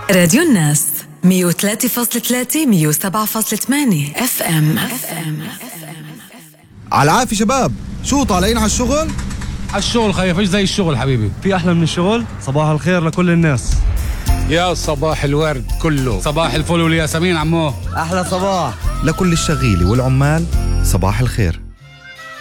راديو الناس 103.3 107.8 اف ام. على العافية شباب، شو طالعين على الشغل؟ على الشغل خايف، ايش زي الشغل حبيبي؟ في أحلى من الشغل؟ صباح الخير لكل الناس. يا صباح الورد كله، صباح الفل والياسمين عمو. أحلى صباح لكل الشغيلة والعمال صباح الخير.